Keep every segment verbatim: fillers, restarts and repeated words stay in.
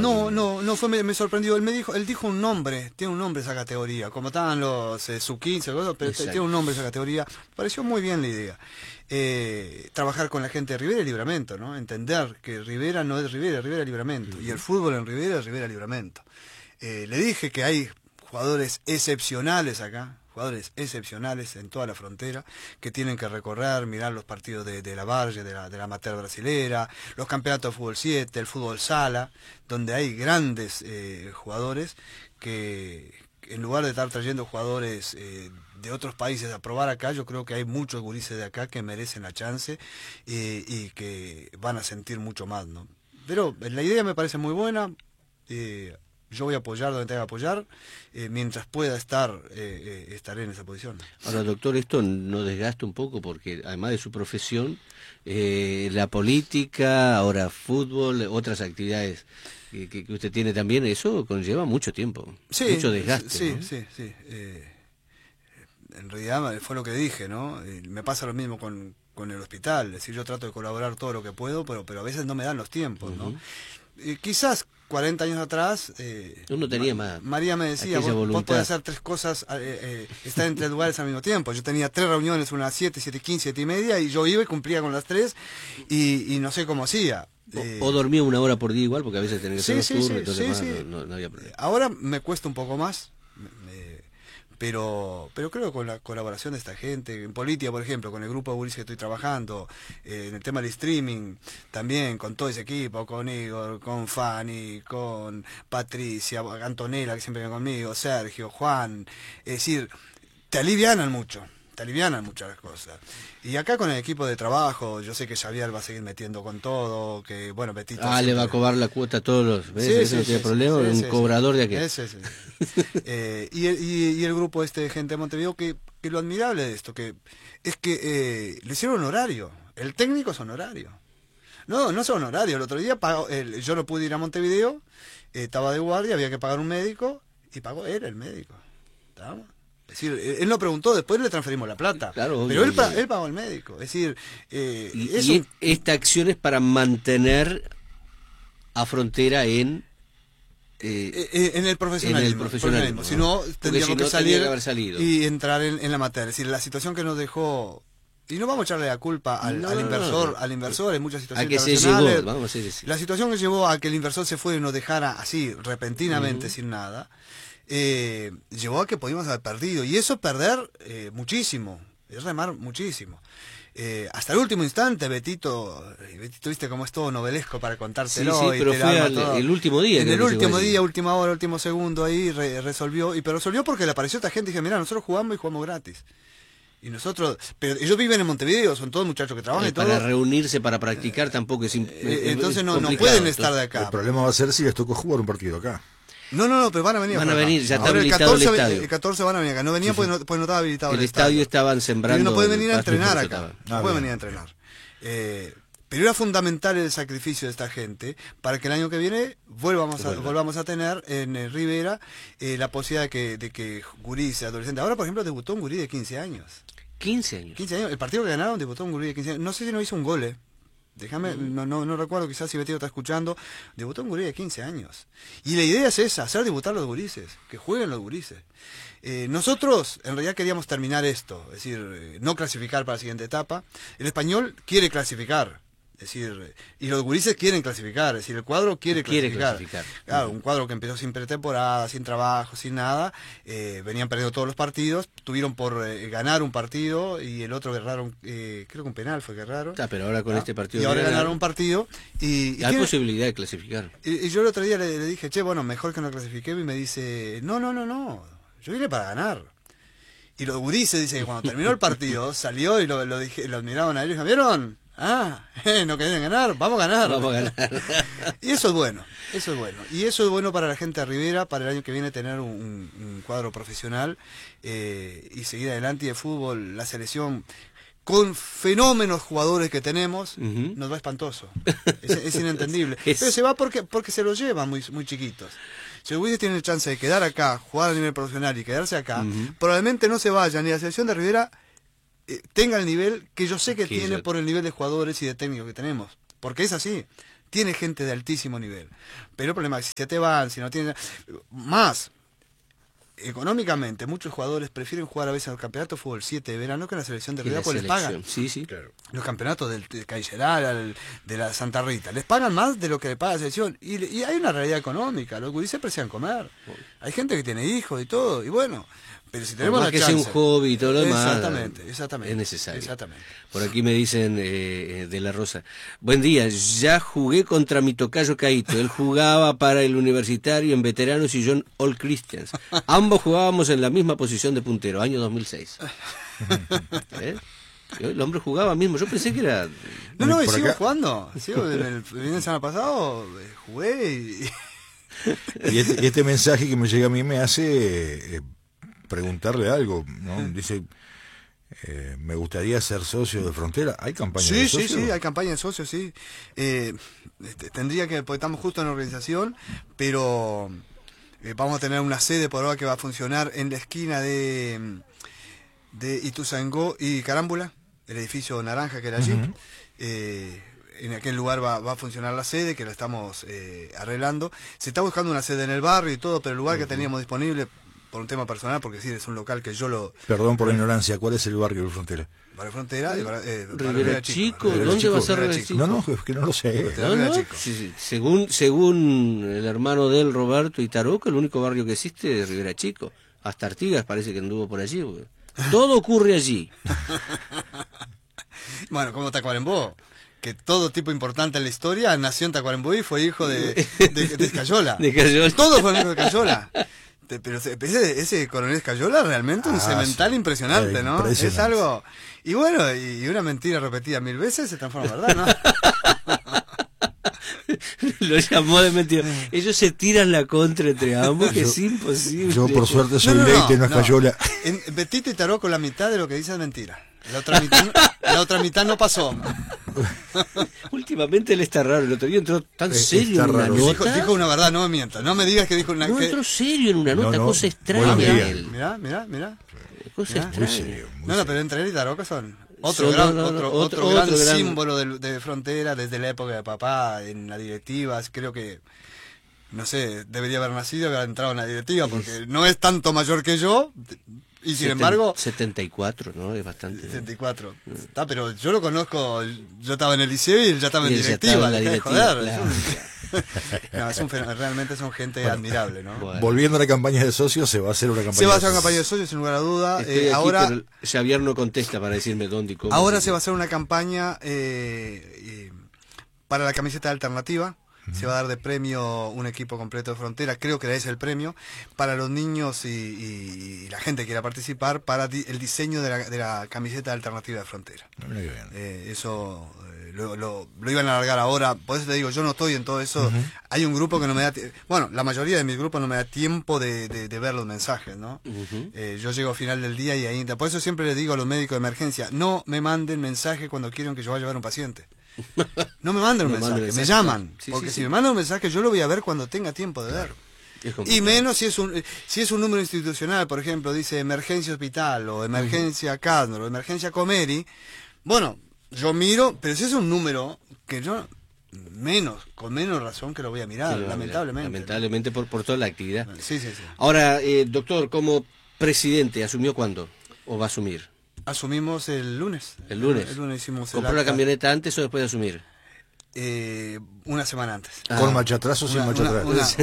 No, no, no fue, me, me sorprendió. Él me dijo, él dijo un nombre, tiene un nombre esa categoría, como estaban los eh, sub quince, pero Exacto. tiene un nombre esa categoría. Me pareció muy bien la idea. Eh, trabajar con la gente de Rivera y Libramento, ¿no? Entender que Rivera no es Rivera, Rivera es Libramento. Uh-huh. Y el fútbol en Rivera es Rivera Libramento. Eh, le dije que hay jugadores excepcionales acá, jugadores excepcionales en toda la frontera, que tienen que recorrer, mirar los partidos de, de la Valle, de la, de la amateur brasilera, los campeonatos de fútbol siete, el fútbol sala, donde hay grandes eh, jugadores que, en lugar de estar trayendo jugadores eh, de otros países a probar acá, yo creo que hay muchos gurises de acá que merecen la chance eh, y que van a sentir mucho más, ¿no? Pero la idea me parece muy buena. eh, Yo voy a apoyar donde tenga que apoyar, eh, mientras pueda estar, eh, eh, estaré en esa posición. Ahora, doctor, esto no desgasta un poco porque, además de su profesión, eh, la política, ahora fútbol, otras actividades que, que usted tiene también, eso conlleva mucho tiempo, sí, mucho desgaste. Sí, ¿no? sí, sí. Eh, en realidad fue lo que dije, ¿no? Eh, me pasa lo mismo con, con el hospital, es decir, yo trato de colaborar todo lo que puedo, pero, pero a veces no me dan los tiempos, uh-huh. ¿no? Eh, quizás cuarenta años atrás, eh, uno tenía Ma más. María me decía, vos, vos podés hacer tres cosas, eh, eh, estar en tres lugares al mismo tiempo. Yo tenía tres reuniones, una a las siete, siete y quince, siete y media, y yo iba y cumplía con las tres, y, y no sé cómo hacía. Eh, o, o dormía una hora por día igual, porque a veces tenía que hacer sí, los sí, turnos, sí, entonces sí, más, sí. No, no había problema. Ahora me cuesta un poco más, me, pero pero creo que con la colaboración de esta gente, en política, por ejemplo, con el grupo de gurises que estoy trabajando, eh, en el tema del streaming, también con todo ese equipo, con Igor, con Fanny, con Patricia, Antonella, que siempre viene conmigo, Sergio, Juan, es decir, te alivianan mucho. Te alivianan muchas cosas. Y acá con el equipo de trabajo, yo sé que Xavier va a seguir metiendo con todo, que bueno, Betito... Ah, siempre... le va a cobrar la cuota a todos los... ¿Ves? Sí, Ese sí, no tiene sí, problema, sí, un sí, cobrador sí. de aquel. Ese, sí. eh, y, el, y, y el grupo este de gente de Montevideo, que, que lo admirable de esto, que es que eh, le hicieron honorario. El técnico es honorario. No, no es honorario. El otro día pagó, el, yo no pude ir a Montevideo, eh, estaba de guardia, había que pagar un médico, y pagó él, el médico. ¿Estamos? Es decir, él no preguntó, después le transferimos la plata. Claro, obvio, pero él, obvio. él pagó el médico. Es decir, eh, y, eso... y esta acción es para mantener a Frontera en... Eh, eh, en el profesionalismo. En el profesionalismo, ¿no? Si no, tendríamos si no, que salir que haber salido. y entrar en, en la materia. Es decir, la situación que nos dejó... Y no vamos a echarle la culpa al, no, al inversor, no, no. al inversor en muchas situaciones a que internacionales. se llegó, vamos a decir. La situación que llevó a que el inversor se fuera y nos dejara así, repentinamente, uh-huh. sin nada, eh, llevó a que podíamos haber perdido. Y eso perder eh, muchísimo, es remar muchísimo. Eh, hasta el último instante, Betito, Betito, viste cómo es todo novelesco para contártelo. Sí, sí, y pero te fue al, todo. el último día. En el último día, última hora, último segundo, ahí re, resolvió. Y pero resolvió porque le apareció esta gente y dije, mira, nosotros jugamos y jugamos gratis. Y nosotros, pero ellos viven en Montevideo, son todos muchachos que trabajan eh, y todo. Para reunirse, para practicar, tampoco es, eh, Entonces es no, no pueden estar de acá. El problema va a ser si les tocó jugar un partido acá. No, no, no, pero van a venir. Van a venir, ya está Ahora habilitado el catorce, el estadio. El catorce van a venir acá. No venían sí, sí. Porque, no, porque no estaba habilitado el, el estadio. El estadio estaban sembrando. Ellos no pueden venir a entrenar acá. No ah, pueden bien. venir a entrenar. Eh, pero era fundamental el sacrificio de esta gente para que el año que viene volvamos a, bueno. volvamos a tener en eh, Rivera eh, la posibilidad de que, de que gurí sea adolescente. Ahora, por ejemplo, debutó un gurí de quince años. quince años. quince años. El partido que ganaron debutó un gurí de quince años. No sé si no hizo un gol, eh. Déjame, mm. no, no, no recuerdo, quizás si Betito está escuchando. Debutó un gurí de quince años. Y la idea es esa, hacer debutar los gurises, que jueguen los gurises. Eh, nosotros en realidad queríamos terminar esto, es decir, eh, no clasificar para la siguiente etapa. El Español quiere clasificar. Es decir, y los gurises quieren clasificar, es decir, el cuadro quiere clasificar. Quiere clasificar. Claro, un cuadro que empezó sin pretemporada, sin trabajo, sin nada, eh, venían perdiendo todos los partidos, tuvieron por eh, ganar un partido y el otro agarraron, eh, creo que un penal fue que agarraron. Ah, pero ahora con ¿Ah? este partido... Y ahora ganaron un partido. Y, y hay ¿quién? posibilidad de clasificar. Y, y yo el otro día le, le dije, che, bueno, mejor que no clasifiquemos, y me dice, no, no, no, no, yo vine para ganar. Y los gurises dicen que cuando terminó el partido, salió y lo, lo, dije, lo admiraban a ellos y dijeron, ¿vieron? Ah, eh, no querían ganar, vamos a ganar. Vamos a ganar. Y eso es bueno, eso es bueno. Y eso es bueno para la gente de Rivera, para el año que viene tener un, un cuadro profesional eh, y seguir adelante. Y de fútbol, la selección, con fenómenos jugadores que tenemos, uh-huh. nos va espantoso. Es, es inentendible. es... Pero se va porque, porque se los llevan muy, muy chiquitos. Si los gurises tienen chance de quedar acá, jugar a nivel profesional y quedarse acá, uh-huh. probablemente no se vayan. Y la selección de Rivera Eh, tenga el nivel que yo sé que, que tiene yo... por el nivel de jugadores y de técnicos que tenemos, porque es así, tiene gente de altísimo nivel. Pero el problema es que si se te van, si no tienes... Más, económicamente, muchos jugadores prefieren jugar a veces al campeonato de fútbol siete de verano que en la selección de Y la realidad, porque les pagan. selección, sí, sí. Claro. Los campeonatos del de Caiceral, al- de la Santa Rita, les pagan más de lo que le paga la selección. Y, le- y hay una realidad económica, los gurises aprecian comer. Hay gente que tiene hijos y todo, y bueno, pero si tenemos Por más la que chance... sea un hobby y todo lo demás, Exactamente, exactamente. es necesario. Exactamente. Por aquí me dicen eh, de la Rosa. Buen día, ya jugué contra mi tocayo Caíto. Él jugaba para el Universitario en veteranos y yo en All Christians. Ambos jugábamos en la misma posición de puntero, año dos mil seis. ¿Eh? El hombre jugaba mismo, yo pensé que era... No, no, y Por sigo acá. jugando. Sigo, en el, el fin de semana pasado eh, jugué y... Y este, y este mensaje que me llega a mí me hace eh, preguntarle algo, ¿no? Dice, eh, me gustaría ser socio de Frontera. ¿Hay campaña Sí, de sí, socio? sí, hay campaña de socios, sí. Eh, este, tendría que, porque estamos justo en la organización, pero eh, vamos a tener una sede por ahora que va a funcionar en la esquina de, de Ituzaingó y Carámbula, el edificio naranja que era allí. Ujú. Eh, en aquel lugar va, va a funcionar la sede, que la estamos eh, arreglando. Se está buscando una sede en el barrio y todo, pero el lugar que teníamos disponible, por un tema personal, porque sí, es un local que yo lo... Perdón por la ignorancia, ¿cuál es el barrio de Frontera? Barrio Frontera, eh, eh, Barrio Rivera Chico, Rivera ¿dónde va a ser Rivera Rivera Chico? No, no, es que no lo sé. Rivera No, no, Chico. sí, sí. Según, según el hermano de él, Roberto Itaroco, el único barrio que existe es Rivera Chico. Hasta Artigas parece que anduvo por allí. Porque todo ocurre allí. Bueno, como Tacuarembó, que todo tipo importante en la historia nació en Tacuarembó y fue hijo de, de, de Escayola. De Escayola. Todos fueron hijos de Escayola. Te- Pero ese, ese, ese coronel Escayola realmente un Ah, semental sí. impresionante, Eh, ¿no? impresionante. Es algo... Y bueno, y una mentira repetida mil veces se transforma en verdad, ¿no? Lo llamó de mentira. Ellos se tiran la contra entre ambos, que es imposible. Yo por suerte soy No, no, Leite, no, no, es no. Cayola. En Betito y Taró con la mitad de lo que dice es mentira. La otra mitad, la otra mitad no pasó. Últimamente él está raro. El otro día entró tan Eh, serio está en una raro. nota. Dijo, dijo una verdad, no me mientas. No me digas que dijo una... No, que- entró serio en una No, nota, no, cosa extraña. buenos días. él. Mirá, mirá, mirá. Cosa Mirá. extraña. Muy serio, muy No, no, serio. pero entre él y Taroca son otro Son- gran, no, no, otro, no, otro, otro- gran otro gran- símbolo de, de Frontera desde la época de papá, en las directivas. Creo que, no sé, debería haber nacido y haber entrado en la directiva, porque no es tanto mayor que yo, y sin Seten- embargo... setenta y cuatro, ¿no? Es bastante. setenta y cuatro. Está, pero yo lo conozco, yo estaba en el liceo y él ya estaba en Y él ya directiva. estaba en la dejá de directiva, joder, claro. es un- no, es un fenómeno, realmente son gente admirable, ¿no? Bueno. Volviendo a la campaña de socios, se va a hacer una campaña Se va a de hacer una socios. campaña de socios, sin lugar a duda. Estoy Eh, aquí, ahora... pero Xavier no contesta para decirme dónde y cómo. Ahora así se que- va a hacer una campaña eh, eh, para la camiseta alternativa. Se va a dar de premio un equipo completo de Frontera, creo que es el premio, para los niños y, y- y la gente que quiera participar para di- el diseño de la, de la camiseta alternativa de Frontera. Mira qué bien. Eh, eso eh, lo, lo- lo iban a alargar ahora, por eso te digo, yo no estoy en todo eso. Hay un grupo que no me da, ti- bueno, la mayoría de mis grupos no me da tiempo de, de- de ver los mensajes, ¿no? Ujú. Eh, yo llego al final del día y ahí, por eso siempre les digo a los médicos de emergencia, no me manden mensaje cuando quieren que yo vaya a ver a un paciente. No me manden un No mensaje, manden me mensaje. llaman, Sí, porque sí, si sí. me mandan un mensaje yo lo voy a ver cuando tenga tiempo de ver. Es Y complicado. menos si es un si es un número institucional, por ejemplo, dice emergencia hospital o emergencia Cadnor o emergencia Comeri. Bueno, yo miro, pero si es un número que yo menos, con menos razón que lo voy a mirar, Sí, no, lamentablemente. Lamentablemente por, por toda la actividad. Sí, sí, sí. Ahora, eh, doctor, como presidente, ¿asumió cuándo? ¿O va a asumir? Asumimos el lunes. El lunes. El lunes hicimos el ¿Compró la acta, camioneta antes o después de asumir? eh, una semana antes. Ah. ¿Con marcha atrás o sin Una- marcha una- atrás?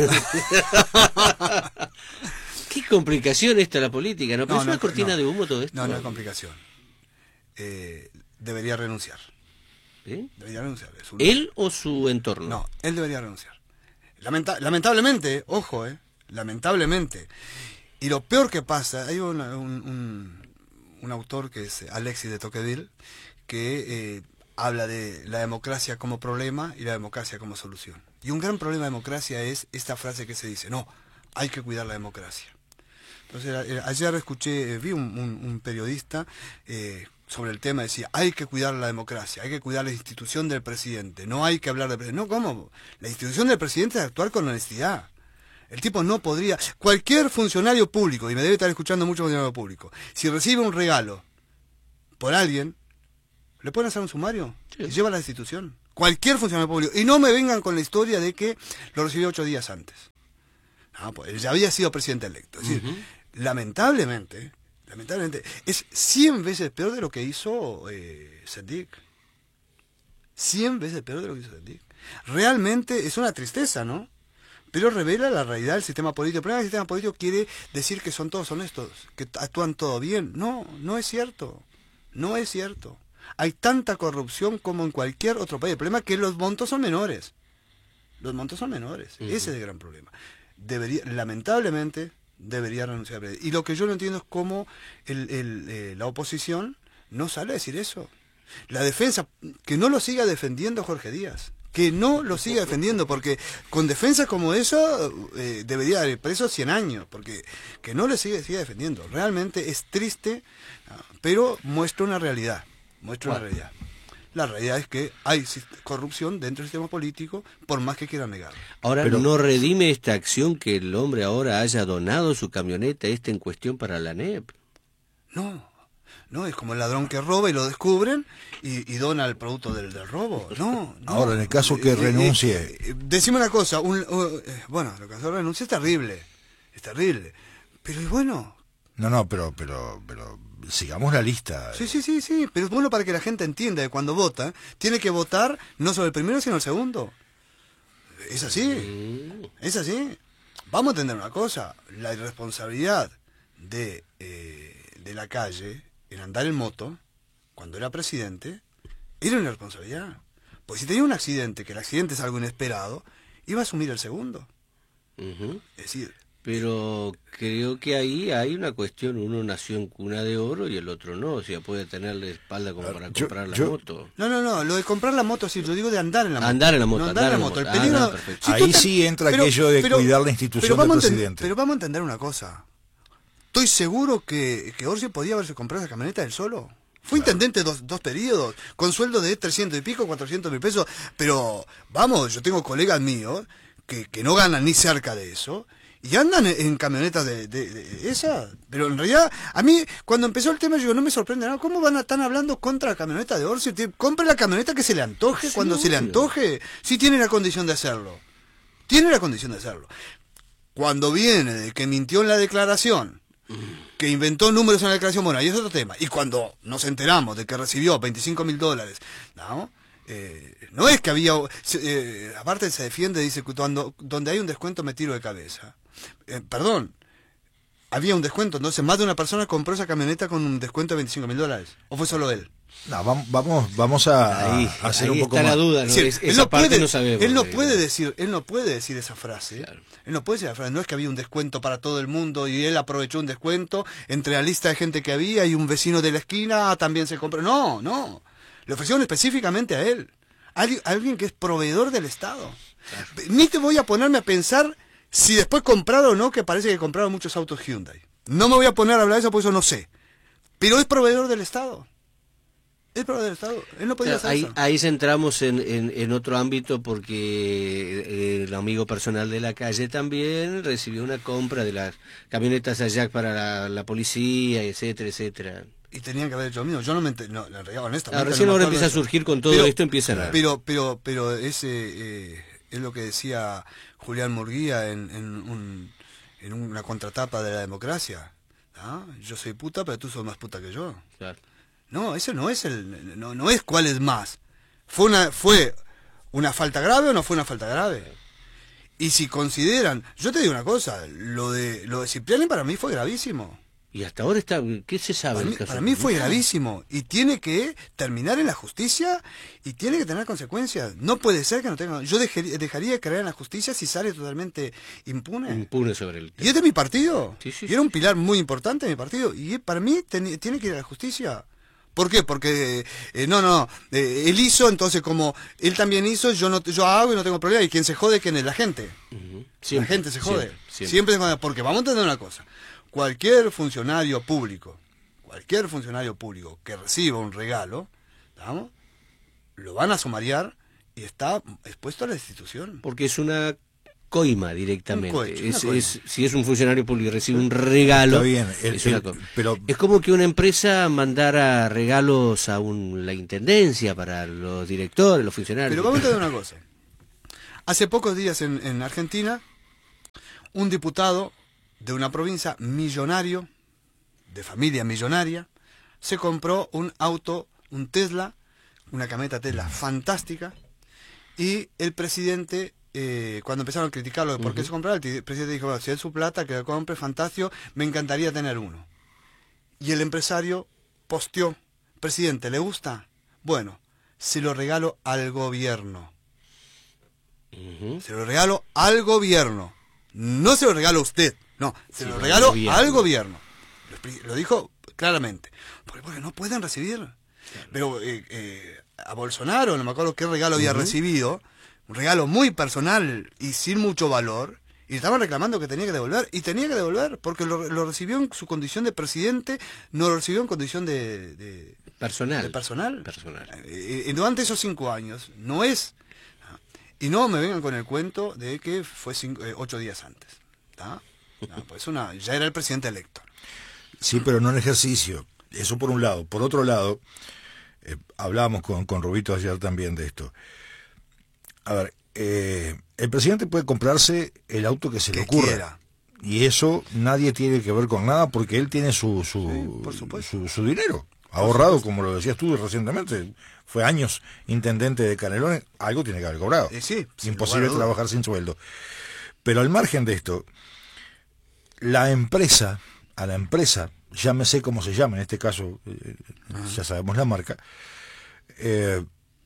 una- Qué complicación esta la política, ¿no? Pero No, es no, una cortina no. de humo todo esto. No, no es complicación. Eh, debería renunciar. ¿Eh? Debería renunciar. Es un- ¿Él o su entorno? No, él debería renunciar. Lamenta- lamentablemente, ojo, eh, lamentablemente. Y lo peor que pasa, hay una- un, un, un autor que es Alexis de Tocqueville, que eh, habla de la democracia como problema y la democracia como solución. Y un gran problema de democracia es esta frase que se dice, no, hay que cuidar la democracia. Entonces, a- ayer escuché, eh, vi un, un- un periodista eh, sobre el tema, decía, hay que cuidar la democracia, hay que cuidar la institución del presidente, no hay que hablar de presidente. No, ¿cómo? La institución del presidente es actuar con honestidad. El tipo no podría, cualquier funcionario público, y me debe estar escuchando mucho funcionario público, si recibe un regalo por alguien, ¿le pueden hacer un sumario? Sí. Y lleva a la institución. Cualquier funcionario público. Y no me vengan con la historia de que lo recibió ocho días antes. No, pues él ya había sido presidente electo. Es decir, uh-huh. lamentablemente, lamentablemente, es cien veces peor de lo que hizo eh, Sendik. cien veces peor de lo que hizo Sendik. Realmente es una tristeza, ¿no? Pero revela la realidad del sistema político. El problema del sistema político quiere decir que son todos honestos, que actúan todo bien. No, no es cierto. No es cierto. Hay tanta corrupción como en cualquier otro país. El problema es que los montos son menores. Los montos son menores. Uh-huh. Ese es el gran problema. Debería, lamentablemente, debería renunciar. Y lo que yo no entiendo es cómo el, el, eh, la oposición no sale a decir eso. La defensa, que no lo siga defendiendo Jorge Díaz. Que no lo siga defendiendo, porque con defensas como eso eh, debería haber preso cien años, porque que no le siga, siga defendiendo. Realmente es triste, pero muestra una realidad. Muestra bueno. una realidad. La realidad es que hay corrupción dentro del sistema político, por más que quieran negarlo. Ahora, pero, ¿no redime esta acción que el hombre ahora haya donado su camioneta esta en cuestión para la N E P? No. No, es como el ladrón que roba y lo descubren y, y dona el producto del, del robo. No, no. Ahora, en el caso que eh, renuncie... Eh, eh, decime una cosa, un, uh, eh, bueno, lo que hace renuncia es terrible, es terrible, pero es bueno. No, no, pero, pero, pero sigamos la lista. Sí, sí, sí, sí, pero es bueno para que la gente entienda que cuando vota, tiene que votar no solo el primero, sino el segundo. Es así, es así. Vamos a entender una cosa, la irresponsabilidad de, eh, de la calle... en andar en moto, cuando era presidente, era una responsabilidad. Pues si tenía un accidente, que el accidente es algo inesperado, iba a asumir el segundo. Uh-huh. Es decir... Pero creo que ahí hay una cuestión, uno nació en cuna de oro y el otro no, o sea, puede tener la espalda como para yo, comprar la yo, moto. No, no, no, lo de comprar la moto, sí, yo digo de andar en la moto. Andar en la moto, no, andar, andar en la moto. moto. El peligro, ah, no, si ahí te, sí entra pero, aquello de pero, cuidar la institución del presidente. Pero vamos a entender una cosa. Estoy seguro que, que Orsi podía haberse comprado esa camioneta él solo. Fue claro. intendente dos, dos periodos, con sueldo de trescientos y pico, cuatrocientos mil pesos, pero vamos, yo tengo colegas míos que, que no ganan ni cerca de eso, y andan en, en camionetas de, de, de esa, pero en realidad, a mí, cuando empezó el tema, yo digo, no me sorprende nada, ¿cómo van a estar hablando contra la camioneta de Orsi? Compre la camioneta que se le antoje, sí, cuando se le antoje, si tiene la condición de hacerlo, tiene la condición de hacerlo. Cuando viene de que mintió en la declaración, que inventó números en la declaración, bueno, ahí es otro tema. Y cuando nos enteramos de que recibió veinticinco mil dólares, ¿no? Eh, no es que había, eh, aparte se defiende, dice que cuando, donde hay un descuento me tiro de cabeza. Eh, perdón, había un descuento, entonces más de una persona compró esa camioneta con un descuento de veinticinco mil dólares. ¿O fue solo él? No, vamos, vamos, vamos a, ahí, a hacer ahí un poco está más. la duda, ¿no? Sí, es, él esa no parte puede, no sabemos. Él no de, puede decir, él no puede decir esa frase. Claro. Él no puede decir esa frase. No es que había un descuento para todo el mundo y él aprovechó un descuento entre la lista de gente que había y un vecino de la esquina también se compró. No, no. Le ofrecieron específicamente a él. A alguien que es proveedor del Estado. Claro. Ni te voy a ponerme a pensar si después compraron o no, que parece que compraron muchos autos Hyundai. No me voy a poner a hablar de eso, porque eso no sé. Pero es proveedor del Estado. Es proveedor del Estado. Él no podía o sea, hacer ahí, eso. ahí centramos en, en, en otro ámbito porque eh, el amigo personal de la calle también recibió una compra de las camionetas Ajax para la, la policía, etcétera, etcétera. Y tenían que haber hecho lo mismo. Yo no me ent- no, en realidad, honestamente. Ah, recién no ahora me empieza a acuerdo de surgir con todo pero, esto, empieza a... Pero, pero, pero ese eh, es lo que decía Julián Murguía en, en, un, en una contratapa de la democracia. ¿Ah? Yo soy puta, pero tú sos más puta que yo. Claro. No, ese no es el, no, no es cuál es más. Fue una, fue una falta grave o no fue una falta grave. Y si consideran, yo te digo una cosa, lo de, lo de Cipriani para mí fue gravísimo. Y hasta ahora está, ¿qué se sabe? Para mí, para mí fue gravísimo y tiene que terminar en la justicia y tiene que tener consecuencias. No puede ser que no tenga. Yo dejaría, dejaría de creer en la justicia si sale totalmente impune. Impune sobre el tema. Y es de mi partido. Sí, sí, y era un pilar muy importante de mi partido. Y para mí ten, tiene que ir a la justicia. ¿Por qué? Porque, eh, no, no, eh, él hizo, entonces como él también hizo, yo no yo hago y no tengo problema. Y quien se jode, ¿quién es? La gente. Uh-huh. Siempre, la gente se jode. Siempre, siempre. siempre se jode. Porque vamos a entender una cosa. Cualquier funcionario público, cualquier funcionario público que reciba un regalo, ¿estamos? Lo van a sumariar y está expuesto a la destitución. Porque es una coima directamente. Un cohecho, una es, coima. es, si es un funcionario público y recibe un regalo, Está bien, el- es, una el- co- pero- es como que una empresa mandara regalos a un, la intendencia para los directores, los funcionarios. Pero vamos a entender una cosa. Hace pocos días en, en Argentina, un diputado de una provincia millonario, de familia millonaria, se compró un auto, un Tesla, una camioneta Tesla fantástica, y el presidente, eh, cuando empezaron a criticarlo de por qué Ujú. se compraba, el t- presidente dijo, bueno, si es su plata, que lo compre, fantástico, me encantaría tener uno. Y el empresario posteó, presidente, ¿le gusta? Bueno, se lo regalo al gobierno. Ujú. Se lo regalo al gobierno. No se lo regalo a usted. No, se Sí, lo al regalo gobierno. al gobierno. Lo, expli- lo dijo claramente. Porque, porque no pueden recibir. Pero eh, eh, a Bolsonaro, no me acuerdo qué regalo había recibido. Un regalo muy personal y sin mucho valor. Y le estaban reclamando que tenía que devolver. Y tenía que devolver porque lo, lo recibió en su condición de presidente. No lo recibió en condición de... de Personal. de personal. Personal. Eh, eh, durante esos cinco años, no es... Y no me vengan con el cuento de que fue cinco, eh, ocho días antes. ¿Tá? No, pues una, ya era el presidente electo. Sí, pero no en ejercicio. Eso por un lado. Por otro lado, eh, hablábamos con, con Rubito ayer también de esto. A ver, eh, el presidente puede comprarse el auto que se le Que ocurra. quiera. Y eso nadie tiene que ver con nada porque él tiene su su, Sí, por supuesto. su, su dinero ahorrado, como lo decías tú recientemente. Fue años intendente de Canelones, algo tiene que haber cobrado. Eh, sí, sin Imposible lugar a dudas. trabajar sin sueldo. Pero al margen de esto, la empresa, a la empresa, llámese como se llama, en este caso eh, ya sabemos la marca, eh,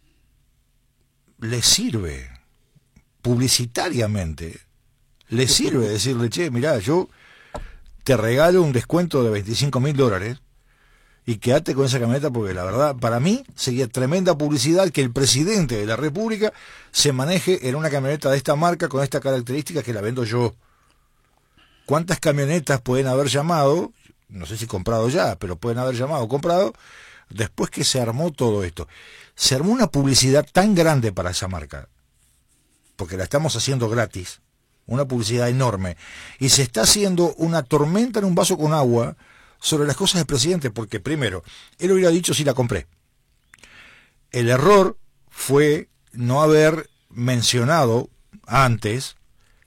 le sirve publicitariamente, le sirve decirle, che, mirá, yo te regalo un descuento de veinticinco mil dólares y quédate con esa camioneta porque la verdad, para mí, sería tremenda publicidad que el presidente de la República se maneje en una camioneta de esta marca con esta característica que la vendo yo. ¿Cuántas camionetas pueden haber llamado? No sé si comprado ya, pero pueden haber llamado o comprado después que se armó todo esto. Se armó una publicidad tan grande para esa marca, porque la estamos haciendo gratis, una publicidad enorme, y se está haciendo una tormenta en un vaso con agua sobre las cosas del presidente, porque primero, él hubiera dicho si la compré. El error fue no haber mencionado antes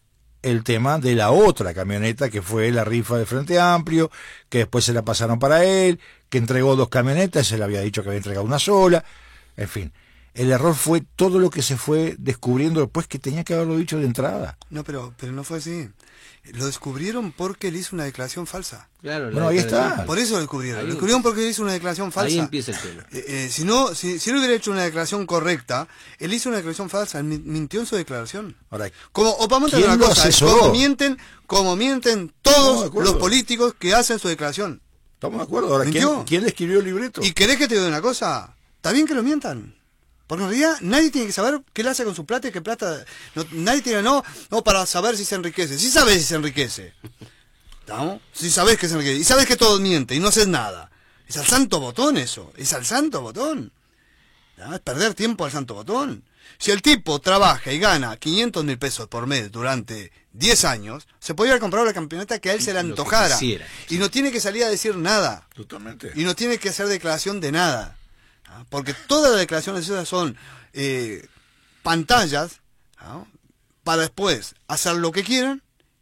el tema de la otra camioneta que fue la rifa de Frente Amplio, que después se la pasaron para él, que entregó dos camionetas, se le había dicho que había entregado una sola, en fin. El error fue todo lo que se fue descubriendo después que tenía que haberlo dicho de entrada. No, pero, pero no fue así. Lo descubrieron porque él hizo una declaración falsa. Claro, la Bueno, ahí declaración está. falsa. Por eso lo descubrieron. Ahí Lo descubrieron porque él hizo una declaración falsa. Ahí empieza el tema. Eh, eh, si no, si, si él hubiera hecho una declaración correcta, él hizo una declaración falsa, él mi- mintió en su declaración. Ahora, Como, o vamos a ¿quién entender una lo cosa, asesoró? como mienten, como mienten No, de todos acuerdo. los políticos que hacen su declaración. ¿estamos de acuerdo? Ahora, ¿quién, ¿Mintió? ¿quién le escribió el libreto? ¿Y querés que te diga una cosa? Está bien que lo mientan. Porque en realidad nadie tiene que saber qué le hace con su plata y qué plata... No, nadie tiene, no, no, para saber si se enriquece. Sí sabes si se enriquece. ¿Estamos? Sí sabes que se enriquece. Y sabes que todo miente y no haces nada. Es al santo botón eso. Es al santo botón. ¿Ah? Es perder tiempo al santo botón. Si el tipo trabaja y gana quinientos mil pesos por mes durante diez años, se podría haber comprado la camioneta que a él se le Lo que antojara. quisiera. Y no tiene que salir a decir nada. Totalmente. Y no tiene que hacer declaración de nada. ¿Ah? Porque todas las declaraciones esas son eh, pantallas, ¿ah? Para después hacer lo que quieran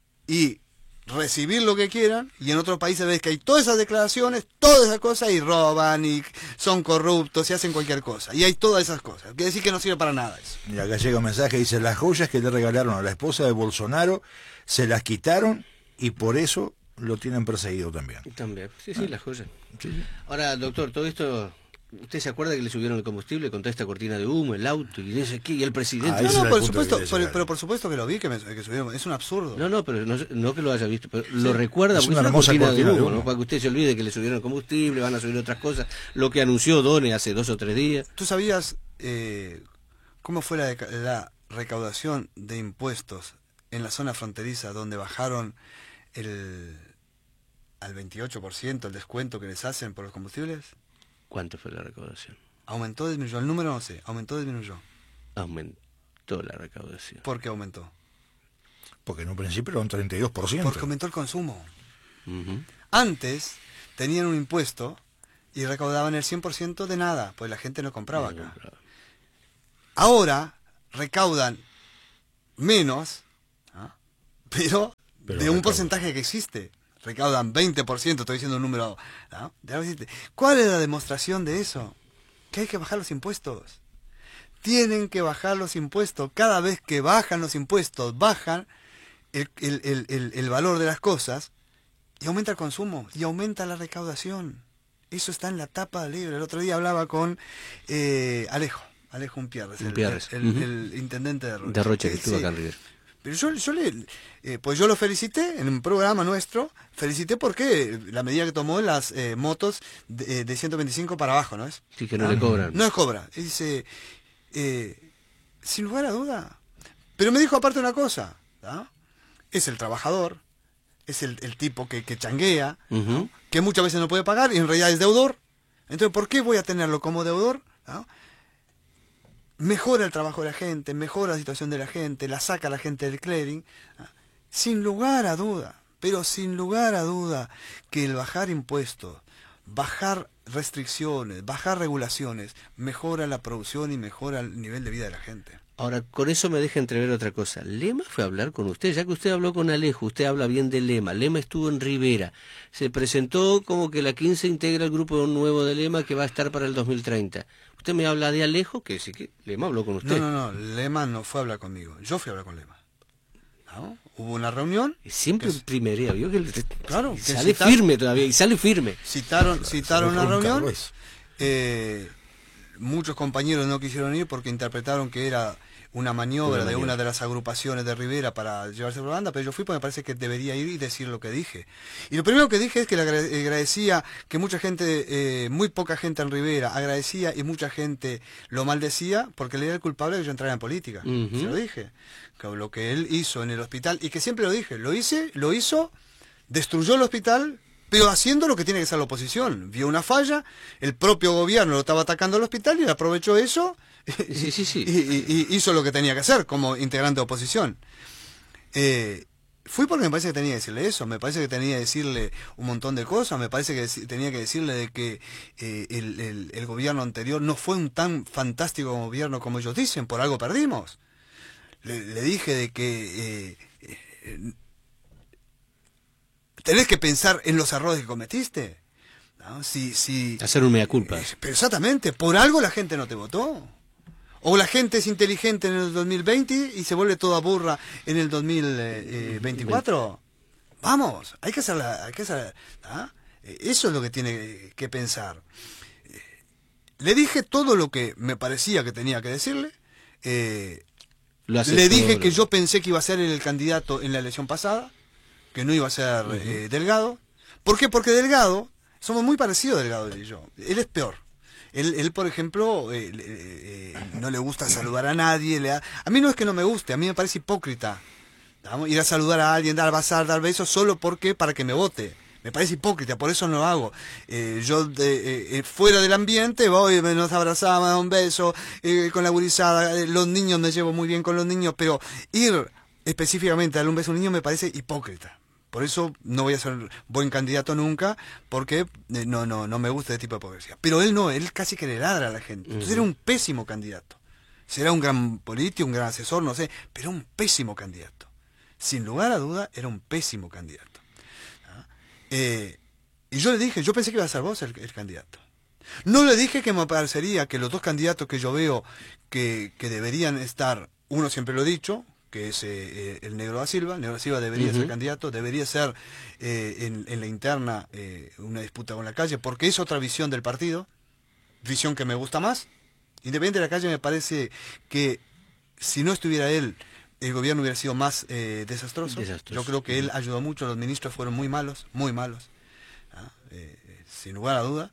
y recibir lo que quieran. Y en otros países ves que hay todas esas declaraciones, todas esas cosas, y roban, y son corruptos, y hacen cualquier cosa. Y hay todas esas cosas. Quiere decir que no sirve para nada eso. Y acá llega un mensaje, dice, las joyas que le regalaron a la esposa de Bolsonaro se las quitaron y por eso lo tienen perseguido también. También. Sí, sí, las joyas. Sí, sí. Ahora, doctor, todo esto... ¿Usted se acuerda que le subieron el combustible con toda esta cortina de humo, el auto y ese aquí, y el presidente? Ah, No, ese no, era el por punto que supuesto, quería pero, llegar. pero por supuesto que lo vi, que, me, que subieron. Es un absurdo. No, no, pero no, no que lo haya visto, pero lo recuerda, Es porque una hermosa cortina cortina de humo. ¿no? Para que usted se olvide que le subieron el combustible, van a subir otras cosas, lo que anunció Done hace dos o tres días. ¿Tú sabías eh, cómo fue la, deca- la recaudación de impuestos en la zona fronteriza donde bajaron el al veintiocho por ciento el descuento que les hacen por los combustibles? ¿Cuánto fue la recaudación? ¿Aumentó, disminuyó? El número no sé, ¿aumentó, disminuyó? Aumentó la recaudación. ¿Por qué aumentó? Porque en un principio era un treinta y dos por ciento. Porque aumentó el consumo. Ujú. Antes tenían un impuesto y recaudaban el cien por ciento de nada, pues la gente no compraba acá. Ahora recaudan menos, ¿ah? pero, Pero de un recaudan. porcentaje que existe. Recaudan veinte por ciento, estoy diciendo un número. ¿Ah? De algo que existe. ¿Cuál es la demostración de eso? Que hay que bajar los impuestos. Tienen que bajar los impuestos. Cada vez que bajan los impuestos, bajan el, el, el, el, el valor de las cosas y aumenta el consumo y aumenta la recaudación. Eso está en la tapa del libro. El otro día hablaba con eh, Alejo, Alejo Umpierres, el, Umpierres. el, Uh-huh. el intendente de Rocha. De Rocha, que Eh, estuvo sí. acá en Rivera. Pero yo, yo le, eh, pues yo lo felicité en un programa nuestro, felicité porque la medida que tomó las eh, motos de, de ciento veinticinco para abajo, ¿no es? Sí, que no le cobran. No es cobra. Y dice, eh, sin lugar a duda. Pero me dijo aparte una cosa, ¿ah? Es el trabajador, es el, el tipo que, que changuea, Ujú. ¿no? Que muchas veces no puede pagar y en realidad es deudor. Entonces, ¿por qué voy a tenerlo como deudor? ¿No? Mejora el trabajo de la gente, mejora la situación de la gente, la saca la gente del clearing, ¿no? Sin lugar a duda, pero sin lugar a duda que el bajar impuestos, bajar restricciones, bajar regulaciones, mejora la producción y mejora el nivel de vida de la gente. Ahora, con eso me deja entrever otra cosa. Lema fue a hablar con usted, ya que usted habló con Alejo, usted habla bien de Lema. Lema estuvo en Rivera. Se presentó como que la quince integra el grupo nuevo de Lema que va a estar para el dos mil treinta. Usted me habla de Alejo, que sí que Lema habló con usted. No, no, no, Lema no fue a hablar conmigo, yo fui a hablar con Lema. ¿No? Hubo una reunión. Siempre que en primería, ¿vio? Que Claro, y que sale citar- firme todavía, y sale firme. Citaron, citaron Se una lo fue un reunión. Carlos. Eh, muchos compañeros no quisieron ir porque interpretaron que era una maniobra Una de maniobra. una de las agrupaciones de Rivera para llevarse por la banda, pero yo fui porque me parece que debería ir y decir lo que dije. Y lo primero que dije es que le agrade- agradecía que mucha gente, eh, muy poca gente en Rivera agradecía y mucha gente lo maldecía porque le era el culpable de que yo entrara en política. Ujú. Se lo dije. Que lo que él hizo en el hospital, y que siempre lo dije, lo hice, lo hizo, destruyó el hospital, pero haciendo lo que tiene que hacer la oposición. Vio una falla, el propio gobierno lo estaba atacando al hospital y él aprovechó eso Sí, sí, sí. y, y- y hizo lo que tenía que hacer como integrante de oposición. Eh, fui porque me parece que tenía que decirle eso, me parece que tenía que decirle un montón de cosas, me parece que deci- tenía que decirle de que eh, el, el- el gobierno anterior no fue un tan fantástico gobierno como ellos dicen, por algo perdimos. Le, le dije de que eh, eh, tenés que pensar en los errores que cometiste, ¿no? Si, si, Hacer un mea culpa. eh, pero exactamente, por algo la gente no te votó. O la gente es inteligente en el dos mil veinte y se vuelve toda burra en el dos mil veinticuatro. Vamos, hay que hacerla, hay que hacer, ¿ah? Eh, Eso es lo que tiene que pensar. Eh, Le dije todo lo que me parecía que tenía que decirle. Eh, Lo hace le todo, dije lo- que yo pensé que iba a ser el candidato en la elección pasada, que no iba a ser eh, Delgado. ¿Por qué? Porque Delgado, somos muy parecidos Delgado y yo. Él es peor. Él, él por ejemplo, eh, le- eh, no le gusta saludar a nadie. Le da- A mí no es que no me guste, a mí me parece hipócrita. ¿Vamos? Ir a saludar a alguien, dar bazar, dar besos, solo porque para que me vote. Me parece hipócrita, por eso no lo hago. Eh, yo de, eh, fuera del ambiente voy, me- nos abrazamos, me da un beso, eh, con la gurizada, eh, los niños me llevo muy bien con los niños, pero ir específicamente a darle un beso a un niño me parece hipócrita. Por eso no voy a ser buen candidato nunca, porque eh, no, no, no me gusta ese tipo de hipocresía. Pero él no, él casi que le ladra a la gente. Entonces era un pésimo candidato. Será un gran político, un gran asesor, no sé, pero un pésimo candidato. Sin lugar a duda, era un pésimo candidato. ¿Ah? Eh, y yo le dije, yo pensé que iba a ser vos el, el candidato. No le dije que me parecería que los dos candidatos que yo veo que, que deberían estar, uno siempre lo he dicho, que es eh, el Negro da Silva. El Negro da Silva debería Uh-huh. ser candidato, debería ser eh, en, en la interna eh, una disputa con la calle, porque es otra visión del partido, visión que me gusta más. Independiente de la calle, me parece que si no estuviera él, el gobierno hubiera sido más eh, desastroso. Desastroso. Yo creo que él ayudó mucho, los ministros fueron muy malos, muy malos, ¿ah? eh, sin lugar a duda.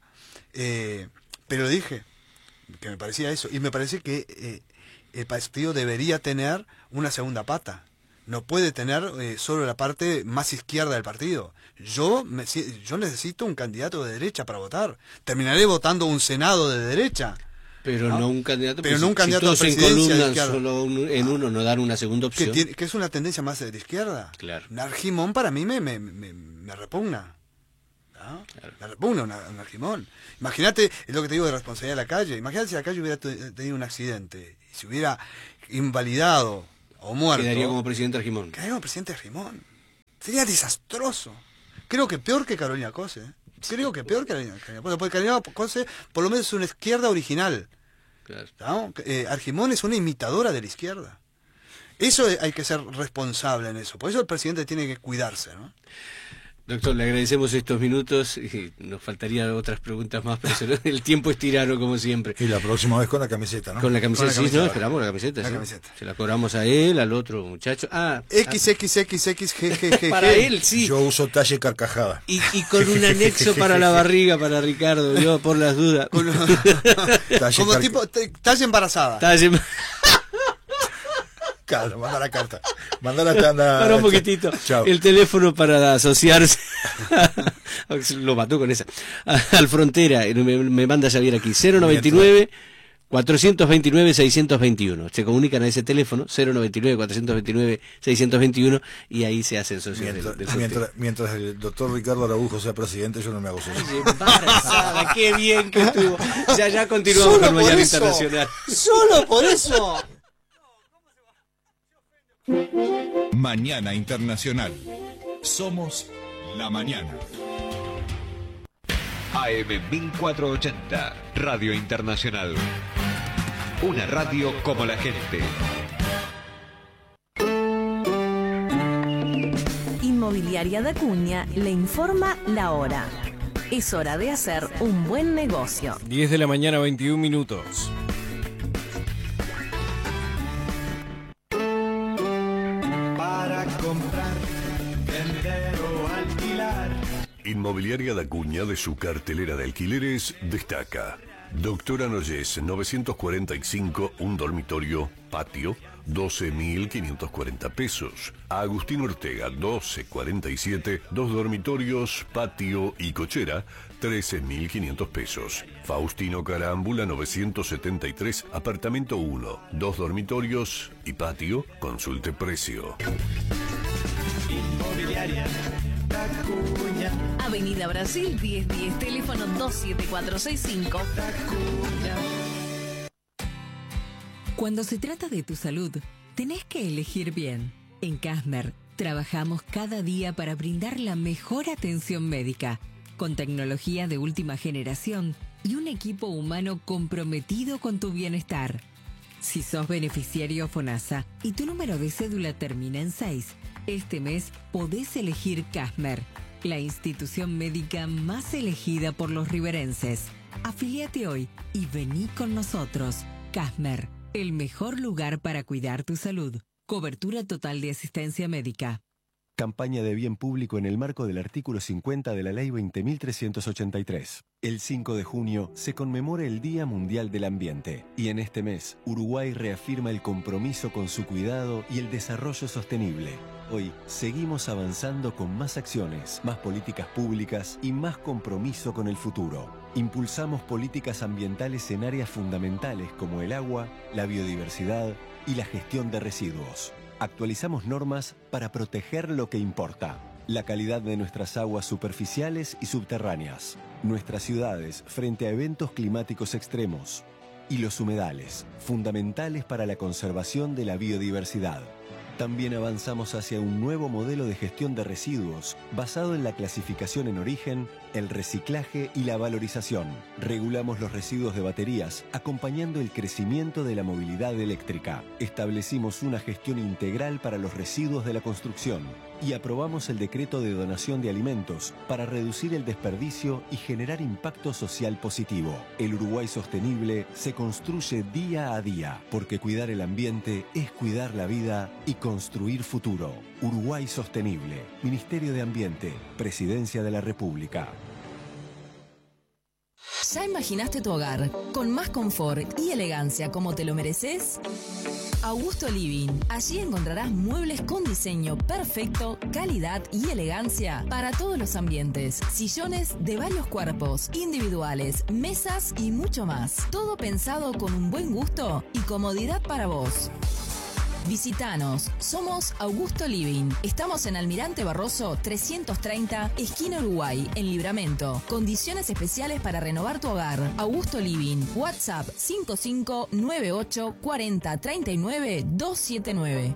Eh, pero dije que me parecía eso, y me parece que eh, el partido debería tener una segunda pata. No puede tener eh, solo la parte más izquierda del partido. Yo, me, si- yo necesito un candidato de derecha para votar. Terminaré votando un Senado de derecha. Pero no, no un candidato, pero pues, no un candidato si todos a presidencia en columna, solo un, en uno, no dar una segunda opción. Que, tiene, que es una tendencia más de la izquierda. Claro. Un Argimón para mí me, me, me, me repugna. ¿No? Claro. Me repugna una, un Argimón. Imagínate, es lo que te digo de responsabilidad de la calle. Imagínate si la calle hubiera tenido un accidente y se hubiera invalidado o muerto. Quedaría como presidente Argimón. Quedaría como presidente Argimón. Sería desastroso. Creo que peor que Carolina Cose. Creo que peor que Carolina Cose. Porque Carolina Cose por lo menos es una izquierda original. Claro. ¿No? Eh, Argimón es una imitadora de la izquierda. Eso hay que ser responsable en eso. Por eso el presidente tiene que cuidarse, ¿no? Doctor, le agradecemos estos minutos y nos faltarían otras preguntas más, pero el tiempo es tirano como siempre. Y la próxima vez con la camiseta, ¿no? Con la camiseta, Con la sí, camiseta. no, esperamos la camiseta. La ¿sí? camiseta. Se la cobramos a él, al otro muchacho. Ah, X X X X G G G. para él, sí. Yo uso talle carcajada. Y, y con un anexo para la barriga para Ricardo, yo por las dudas. Con- Talle Como car- tipo, te- talla embarazada. Talle- Claro, manda la carta. Manda la tanda. Para un poquitito. Chao. El teléfono para asociarse. Lo mató con esa. Al Frontera, me, me manda Javier aquí. cero noventa y nueve, cuatrocientos veintinueve, seiscientos veintiuno. Se comunican a ese teléfono, cero noventa y nueve, cuatrocientos veintinueve, seiscientos veintiuno, y ahí se hacen socios Mientras, del, del mientras, mientras el doctor Ricardo Araujo sea presidente, yo no me hago socio. Oye, embarazada, qué bien que estuvo. Ya, ya continuamos con Mañana Internacional. Solo por eso. Mañana Internacional. Somos la mañana. A M mil cuatrocientos ochenta, Radio Internacional. Una radio como la gente. Inmobiliaria de Acuña le informa la hora. Es hora de hacer un buen negocio. diez de la mañana, veintiún minutos. Para comprar, vender o alquilar. Inmobiliaria da Acuña, de su cartelera de alquileres, destaca Doctora Noyes, novecientos cuarenta y cinco, un dormitorio, patio, doce mil quinientos cuarenta pesos. Agustín Ortega, doce cuarenta y siete, dos dormitorios, patio y cochera, trece mil quinientos pesos. Faustino Carámbula, novecientos setenta y tres, apartamento uno, dos dormitorios y patio, consulte precio. Inmobiliaria da Acuña. Avenida Brasil diez diez, teléfono dos siete cuatro seis cinco. Da Acuña. Cuando se trata de tu salud, tenés que elegir bien. En Casmer, trabajamos cada día para brindar la mejor atención médica, con tecnología de última generación y un equipo humano comprometido con tu bienestar. Si sos beneficiario FONASA y tu número de cédula termina en seis, este mes podés elegir Casmer, la institución médica más elegida por los riverenses. Afíliate hoy y vení con nosotros. Casmer, el mejor lugar para cuidar tu salud. Cobertura total de asistencia médica. Campaña de bien público en el marco del artículo cincuenta de la Ley veinte mil trescientos ochenta y tres. El cinco de junio se conmemora el Día Mundial del Ambiente y en este mes Uruguay reafirma el compromiso con su cuidado y el desarrollo sostenible. Hoy seguimos avanzando con más acciones, más políticas públicas y más compromiso con el futuro. Impulsamos políticas ambientales en áreas fundamentales como el agua, la biodiversidad y la gestión de residuos. Actualizamos normas para proteger lo que importa: la calidad de nuestras aguas superficiales y subterráneas, nuestras ciudades frente a eventos climáticos extremos y los humedales, fundamentales para la conservación de la biodiversidad. También avanzamos hacia un nuevo modelo de gestión de residuos basado en la clasificación en origen, el reciclaje y la valorización. Regulamos los residuos de baterías, acompañando el crecimiento de la movilidad eléctrica. Establecimos una gestión integral para los residuos de la construcción y aprobamos el decreto de donación de alimentos para reducir el desperdicio y generar impacto social positivo. El Uruguay sostenible se construye día a día, porque cuidar el ambiente es cuidar la vida y construir futuro. Uruguay Sostenible, Ministerio de Ambiente, Presidencia de la República. ¿Ya imaginaste tu hogar con más confort y elegancia como te lo mereces? Augusto Living. Allí encontrarás muebles con diseño perfecto, calidad y elegancia para todos los ambientes. Sillones de varios cuerpos, individuales, mesas y mucho más. Todo pensado con un buen gusto y comodidad para vos. Visítanos, somos Augusto Living. Estamos en Almirante Barroso trescientos treinta, esquina Uruguay, en Libramento. Condiciones especiales para renovar tu hogar. Augusto Living, WhatsApp cinco cinco nueve ocho cuatro cero tres nueve dos siete nueve.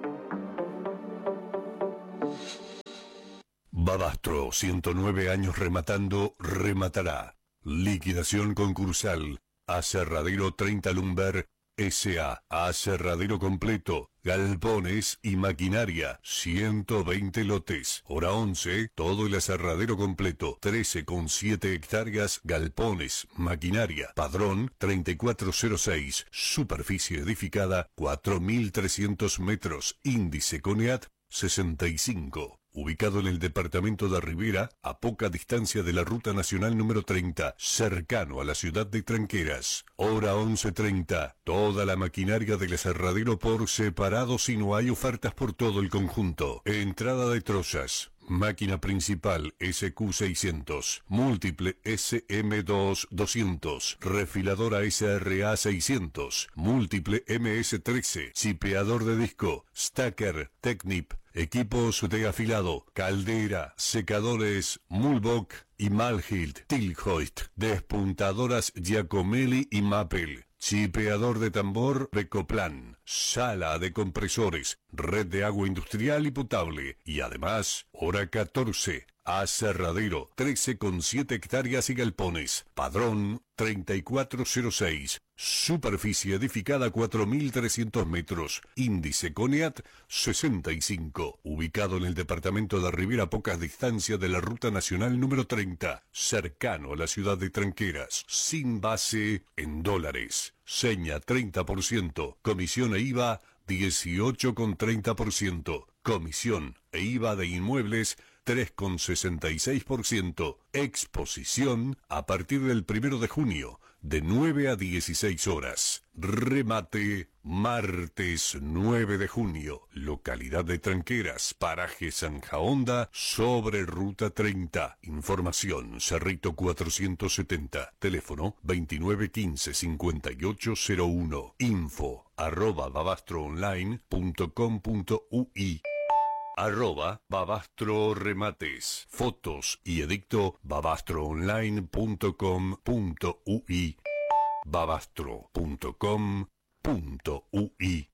Babastro, ciento nueve años rematando, rematará. Liquidación concursal. Aserradero treinta Lumber S A Aserradero completo, galpones y maquinaria, ciento veinte lotes. Hora once, todo el aserradero completo, trece coma siete hectáreas, galpones, maquinaria. Padrón treinta y cuatro cero seis, superficie edificada cuatro mil trescientos metros, índice CONEAT sesenta y cinco. Ubicado en el departamento de Rivera, a poca distancia de la Ruta Nacional número treinta, cercano a la ciudad de Tranqueras. Hora once treinta. Toda la maquinaria del aserradero por separado si no hay ofertas por todo el conjunto. Entrada de trozas. Máquina principal S Q seiscientos, múltiple S M dos doscientos, refiladora S R A seiscientos, múltiple M S trece, chipeador de disco, stacker, Technip, equipos de afilado, caldera, secadores, Mulbach y Malhilt, Tilhoist, despuntadoras Giacomelli y Mappel, chipeador de tambor Recoplan, sala de compresores, red de agua industrial y potable, y además, hora catorce, aserradero, trece coma siete hectáreas y galpones, padrón treinta y cuatro cero seis, superficie edificada cuatro mil trescientos metros, índice CONEAT sesenta y cinco, ubicado en el departamento de Rivera a pocas distancias de la Ruta Nacional número treinta, cercano a la ciudad de Tranqueras, sin base en dólares. Seña treinta por ciento, comisión e I V A dieciocho coma treinta por ciento, comisión e I V A de inmuebles tres coma sesenta y seis por ciento, exposición a partir del primero de junio, de nueve a dieciséis horas. Remate, martes nueve de junio, localidad de Tranqueras, paraje Zanja Honda, sobre Ruta treinta. Información, Cerrito cuatrocientos setenta, teléfono veintinueve quince cincuenta y ocho cero uno, info arroba babastroonline punto com punto ui. Arroba Babastro Remates. Fotos y edicto babastroonline punto com punto ui. babastro punto com punto ui.